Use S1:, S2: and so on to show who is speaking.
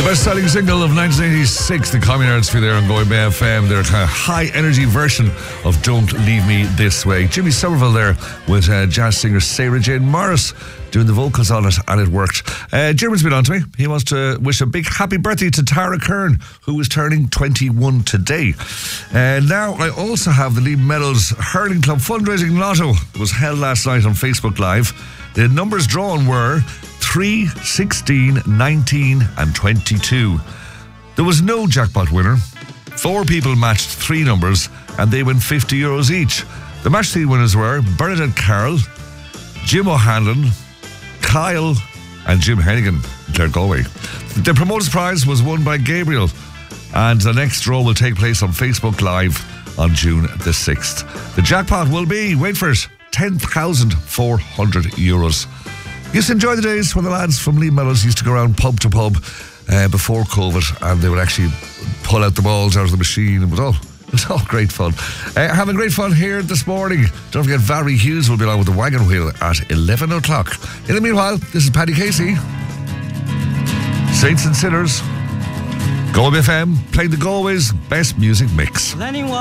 S1: The best-selling single of 1986, the Communards for there on Going Bay FM, their kind of high-energy version of Don't Leave Me This Way. Jimmy Somerville there with jazz singer Sarah Jane Morris doing the vocals on it, and it worked. Jim's been on to me. He wants to wish a big happy birthday to Tara Kern, who is turning 21 today. Now, I also have the Lee Meadows Hurling Club fundraising lotto. It was held last night on Facebook Live. The numbers drawn were 3, 16, 19 and 22. There was no jackpot winner. 4 people matched 3 numbers and they win €50 each. The match 3 winners were Bernadette Carroll, Jim O'Hanlon, Kyle and Jim Hennigan, Clare Galway. The promoter's prize was won by Gabriel, and the next draw will take place on Facebook Live on June the 6th. The jackpot will be, wait for it, €10,400. Used to enjoy the days when the lads from Lee Meadows used to go around pub to pub before COVID, and they would actually pull out the balls out of the machine. It was all great fun. Having great fun here this morning. Don't forget, Valerie Hughes will be along with the Wagon Wheel at 11 o'clock. In the meanwhile, this is Paddy Casey. Saints and Sinners. Galway FM, playing the Galway's best music mix.